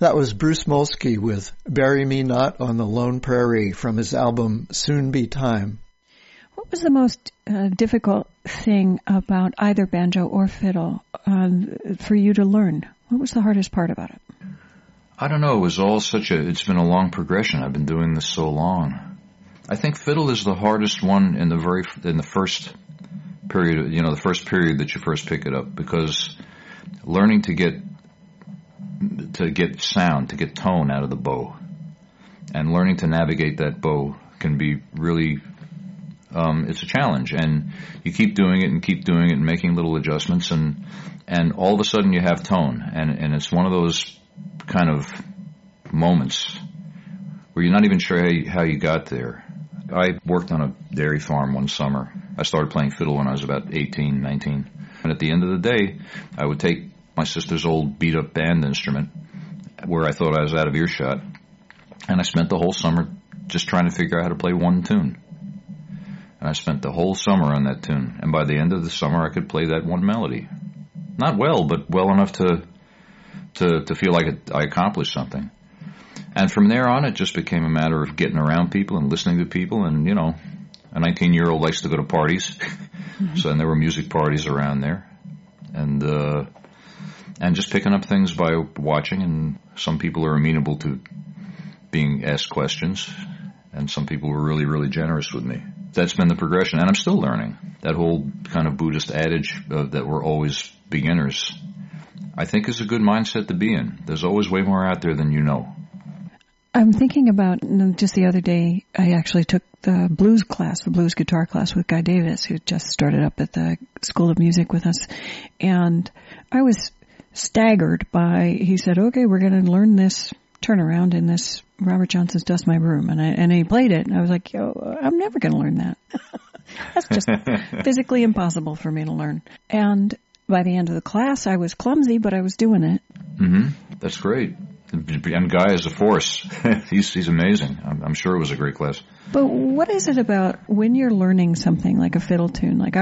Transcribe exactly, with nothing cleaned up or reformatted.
That was Bruce Molsky with Bury Me Not on the Lone Prairie from his album Soon Be Time. What was the most uh, difficult thing about either banjo or fiddle uh, for you to learn? What was the hardest part about it? I don't know. It was all such a, it's been a long progression. I've been doing this so long. I think fiddle is the hardest one in the very, in the first period, you know, the first period that you first pick it up, because learning to get to get sound, to get tone out of the bow, and learning to navigate that bow can be really, um, it's a challenge. And you keep doing it and keep doing it and making little adjustments, and and all of a sudden you have tone. And, and it's one of those kind of moments where you're not even sure how you, how you got there. I worked on a dairy farm one summer. I started playing fiddle when I was about eighteen, nineteen. And at the end of the day, I would take my sister's old beat-up band instrument, where I thought I was out of earshot, and I spent the whole summer just trying to figure out how to play one tune. And I spent the whole summer on that tune, and by the end of the summer, I could play that one melody. Not well, but well enough to to, to feel like it, I accomplished something. And from there on, it just became a matter of getting around people and listening to people, and, you know, a nineteen-year-old likes to go to parties, mm-hmm. so and there were music parties around there, and uh, and just picking up things by watching, and some people are amenable to being asked questions, and some people were really, really generous with me. That's been the progression, and I'm still learning. That whole kind of Buddhist adage uh, that we're always beginners, I think is a good mindset to be in. There's always way more out there than you know. I'm thinking about, just the other day, I actually took the blues class, the blues guitar class with Guy Davis, who just started up at the School of Music with us. And I was staggered by, he said, okay, we're going to learn this turnaround in this Robert Johnson's Dust My Room. And I, and he played it, and I was like, yo, I'm never going to learn that. That's just physically impossible for me to learn. And by the end of the class, I was clumsy, but I was doing it. Mm-hmm. That's great. And Guy is a force. he's he's amazing. I'm, I'm sure it was a great class. But what is it about when you're learning something like a fiddle tune? Like